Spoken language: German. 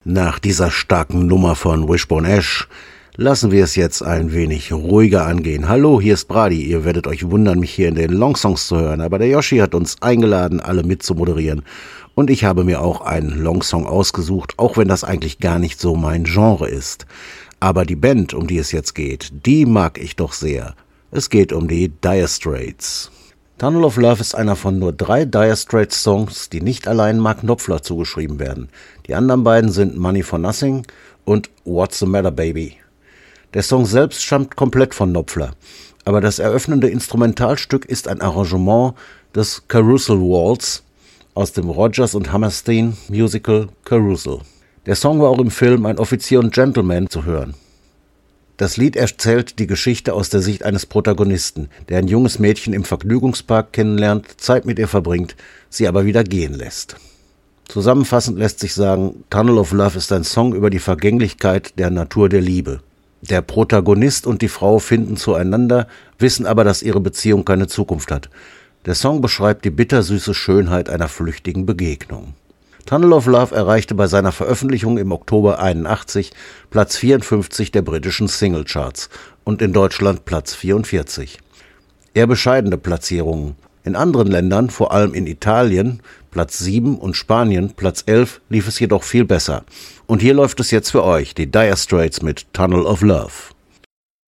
Nach dieser starken Nummer von Wishbone Ash lassen wir es jetzt ein wenig ruhiger angehen. Hallo, hier ist Brady. Ihr werdet euch wundern, mich hier in den Longsongs zu hören, aber der Yoshi hat uns eingeladen, alle mitzumoderieren. Und ich habe mir auch einen Longsong ausgesucht, auch wenn das eigentlich gar nicht so mein Genre ist. Aber die Band, um die es jetzt geht, die mag ich doch sehr. Es geht um die Dire Straits. Tunnel of Love ist einer von nur 3 Dire Straits Songs, die nicht allein Mark Knopfler zugeschrieben werden. Die anderen beiden sind Money for Nothing und What's the Matter Baby. Der Song selbst stammt komplett von Knopfler, aber das eröffnende Instrumentalstück ist ein Arrangement des Carousel Waltz aus dem Rodgers und Hammerstein Musical Carousel. Der Song war auch im Film Ein Offizier und Gentleman zu hören. Das Lied erzählt die Geschichte aus der Sicht eines Protagonisten, der ein junges Mädchen im Vergnügungspark kennenlernt, Zeit mit ihr verbringt, sie aber wieder gehen lässt. Zusammenfassend lässt sich sagen, Tunnel of Love ist ein Song über die Vergänglichkeit der Natur der Liebe. Der Protagonist und die Frau finden zueinander, wissen aber, dass ihre Beziehung keine Zukunft hat. Der Song beschreibt die bittersüße Schönheit einer flüchtigen Begegnung. Tunnel of Love erreichte bei seiner Veröffentlichung im Oktober 81 Platz 54 der britischen Singlecharts und in Deutschland Platz 44. Eher bescheidene Platzierungen. In anderen Ländern, vor allem in Italien, Platz 7 und Spanien, Platz 11, lief es jedoch viel besser. Und hier läuft es jetzt für euch, die Dire Straits mit Tunnel of Love.